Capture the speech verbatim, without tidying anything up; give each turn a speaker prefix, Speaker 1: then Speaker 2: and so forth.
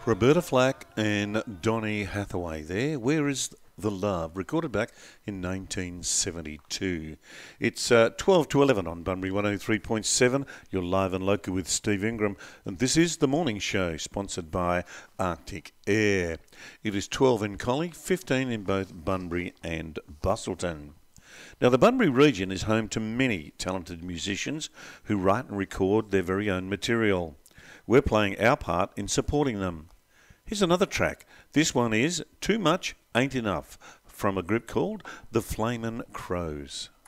Speaker 1: Roberta Flack and Donny Hathaway there. Where is the Love? Recorded back in nineteen seventy-two. It's uh, twelve to eleven on Bunbury one oh three point seven. You're live and local with Steve Ingram. And this is The Morning Show, sponsored by Arctic Air. It is twelve in Collie, fifteen in both Bunbury and Busselton. Now, the Bunbury region is home to many talented musicians who write and record their very own material. We're playing our part in supporting them. Here's another track. This one is Too Much Ain't Enough from a group called The Flamin' Crows.